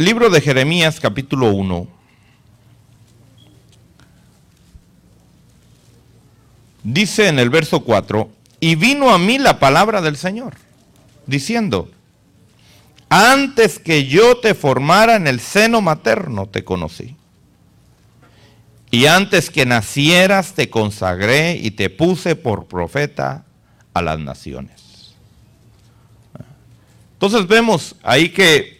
Libro de Jeremías, capítulo 1. Dice en el verso 4, y vino a mí la palabra del Señor, diciendo, antes que yo te formara en el seno materno te conocí. Y antes que nacieras te consagré y te puse por profeta a las naciones. Entonces vemos ahí que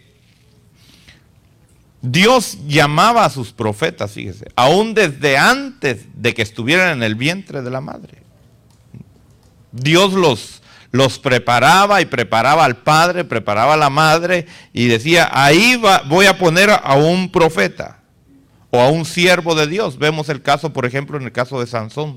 Dios llamaba a sus profetas, fíjese, aún desde antes de que estuvieran en el vientre de la madre. Dios los preparaba y preparaba al padre, preparaba a la madre y decía, ahí voy a poner a un profeta o a un siervo de Dios. Vemos el caso, por ejemplo, en el caso de Sansón,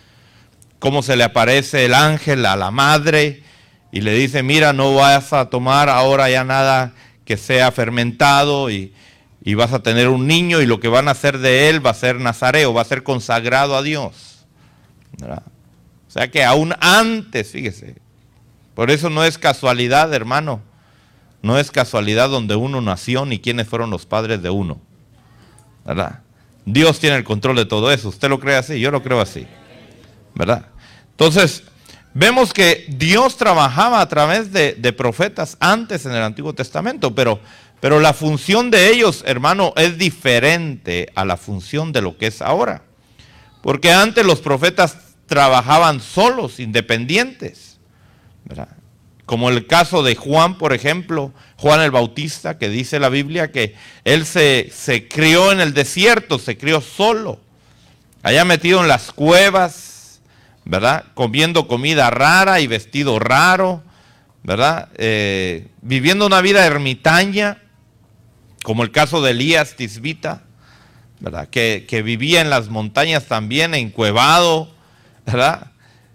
cómo se le aparece el ángel a la madre y le dice, mira, no vas a tomar ahora ya nada que sea fermentado y vas a tener un niño y lo que van a hacer de él va a ser nazareo, va a ser consagrado a Dios, ¿verdad? O sea que aún antes, fíjese, por eso no es casualidad, hermano, no es casualidad donde uno nació ni quiénes fueron los padres de uno, ¿verdad? Dios tiene el control de todo eso. ¿Usted lo cree así? Yo lo creo así, ¿verdad? Entonces, vemos que Dios trabajaba a través de profetas antes en el Antiguo Testamento, pero la función de ellos, hermano, es diferente a la función de lo que es ahora. Porque antes los profetas trabajaban solos, independientes, ¿verdad? Como el caso de Juan, por ejemplo, Juan el Bautista, que dice la Biblia que él se crió en el desierto, se crió solo, allá metido en las cuevas, ¿verdad? Comiendo comida rara y vestido raro, ¿verdad? Viviendo una vida ermitaña, como el caso de Elías Tisbita, ¿verdad? Que vivía en las montañas también, encuevado, ¿verdad?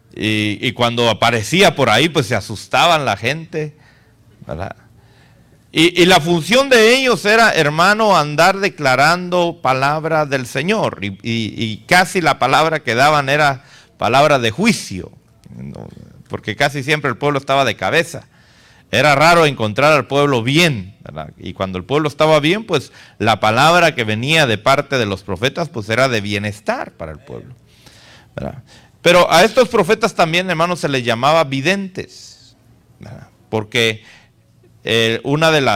Y cuando aparecía por ahí, pues se asustaban la gente, ¿verdad? Y la función de ellos era, hermano, andar declarando palabra del Señor. Y casi la palabra que daban era palabra de juicio, ¿no? Porque casi siempre el pueblo estaba de cabeza. Era raro encontrar al pueblo bien, ¿verdad? Y cuando el pueblo estaba bien, pues la palabra que venía de parte de los profetas, pues era de bienestar para el pueblo, ¿verdad? Pero a estos profetas también, hermanos, se les llamaba videntes, ¿verdad? Porque una de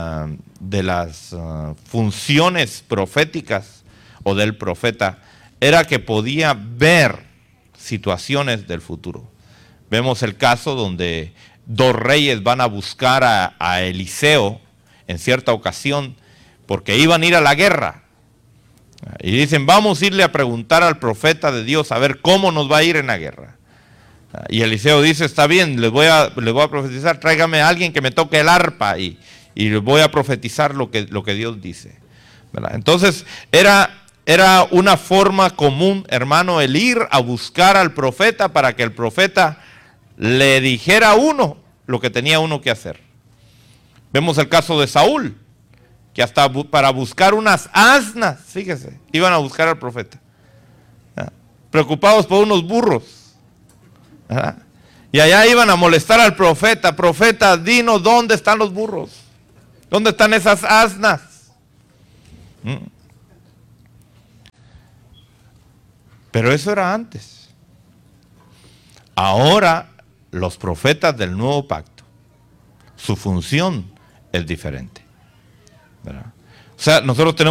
las funciones proféticas o del profeta era que podía ver situaciones del futuro. Vemos el caso donde dos reyes van a buscar a Eliseo en cierta ocasión porque iban a ir a la guerra. Y dicen, vamos a irle a preguntar al profeta de Dios a ver cómo nos va a ir en la guerra. Y Eliseo dice, está bien, les voy a profetizar, tráigame a alguien que me toque el arpa y les voy a profetizar lo que Dios dice, ¿verdad? Entonces era una forma común, hermano, el ir a buscar al profeta para que el profeta le dijera a uno lo que tenía uno que hacer. Vemos el caso de Saúl, que hasta para buscar unas asnas, fíjese, iban a buscar al profeta, ¿verdad? Preocupados por unos burros, ¿verdad? Y allá iban a molestar al profeta. Profeta, dinos dónde están los burros, dónde están esas asnas. Pero eso era antes. Ahora los profetas del nuevo pacto, su función es diferente, ¿verdad? O sea, nosotros tenemos